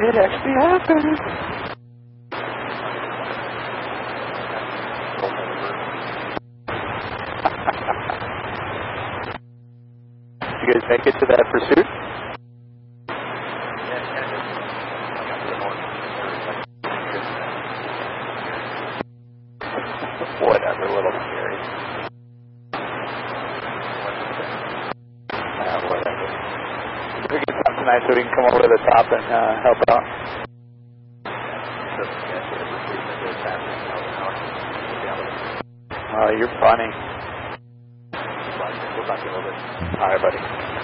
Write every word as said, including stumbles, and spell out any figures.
It actually happened. You guys make it to that pursuit? Whatever, a little scary. Uh, whatever. We get something tonight so we can come over to the top and uh, help out. Oh, you're funny. All right, buddy.